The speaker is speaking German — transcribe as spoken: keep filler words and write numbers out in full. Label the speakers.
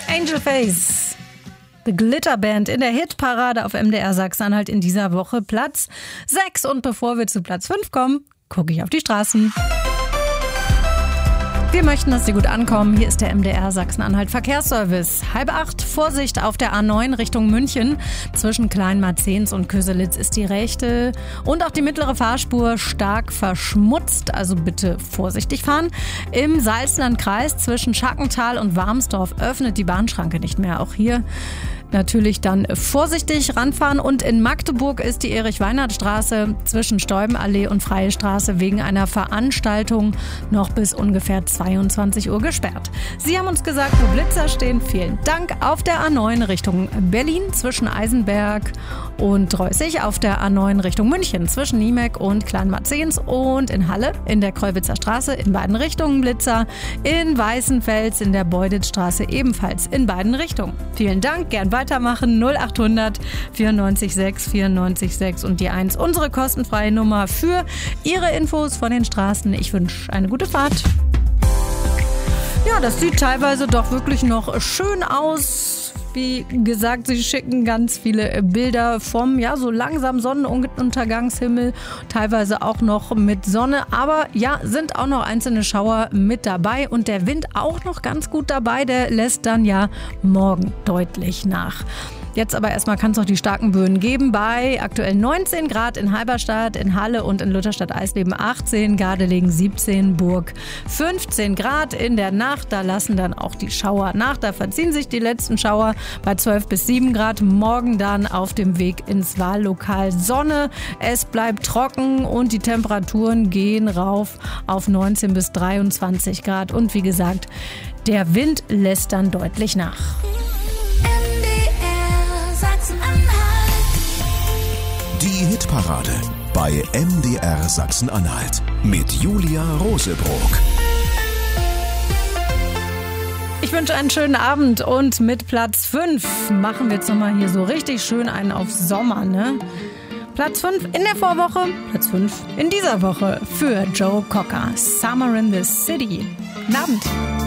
Speaker 1: Angel Face. The Glitter Band in der Hitparade auf M D R Sachsen-Anhalt in dieser Woche Platz sechs. Und bevor wir zu Platz fünf kommen, gucke ich auf die Straßen. Wir möchten, dass Sie gut ankommen. Hier ist der M D R Sachsen-Anhalt Verkehrsservice. Halb acht, Vorsicht auf der A neun Richtung München. Zwischen Kleinmarzens und Köselitz ist die rechte und auch die mittlere Fahrspur stark verschmutzt. Also bitte vorsichtig fahren. Im Salzlandkreis zwischen Schackental und Warmsdorf öffnet die Bahnschranke nicht mehr. Auch hier natürlich dann vorsichtig ranfahren. Und in Magdeburg ist die Erich-Weinert-Straße zwischen Steubenallee und Freie Straße wegen einer Veranstaltung noch bis ungefähr zweiundzwanzig Uhr gesperrt. Sie haben uns gesagt, wo Blitzer stehen. Vielen Dank. Auf der A neun Richtung Berlin zwischen Eisenberg und Dreußig. Auf der A neun Richtung München zwischen Niemek und Kleinmarzens. Und in Halle in der Kreuwitzer Straße in beiden Richtungen Blitzer. In Weißenfels in der Beuditzstraße ebenfalls in beiden Richtungen. Vielen Dank. Gern weitermachen. null achthundert vierundneunzig sechs vierundneunzig sechs und die eins. Unsere kostenfreie Nummer für Ihre Infos von den Straßen. Ich wünsche eine gute Fahrt. Ja, das sieht teilweise doch wirklich noch schön aus. Wie gesagt, sie schicken ganz viele Bilder vom, ja, so langsam Sonnenuntergangshimmel, teilweise auch noch mit Sonne, aber ja, sind auch noch einzelne Schauer mit dabei und der Wind auch noch ganz gut dabei, der lässt dann ja morgen deutlich nach. Jetzt aber erstmal kann es noch die starken Böen geben bei aktuell neunzehn Grad in Halberstadt, in Halle und in Lutherstadt-Eisleben achtzehn, Gardelegen siebzehn, Burg fünfzehn Grad in der Nacht. Da lassen dann auch die Schauer nach. Da verziehen sich die letzten Schauer bei zwölf bis sieben Grad. Morgen dann auf dem Weg ins Wahllokal Sonne. Es bleibt trocken und die Temperaturen gehen rauf auf neunzehn bis dreiundzwanzig Grad. Und wie gesagt, der Wind lässt dann deutlich nach.
Speaker 2: Die Hitparade bei M D R Sachsen-Anhalt mit Julia Rosebrock.
Speaker 1: Ich wünsche einen schönen Abend und mit Platz fünf machen wir jetzt nochmal hier so richtig schön einen auf Sommer, ne? Platz fünf in der Vorwoche, Platz fünf in dieser Woche für Joe Cocker. Summer in the City. Guten Abend.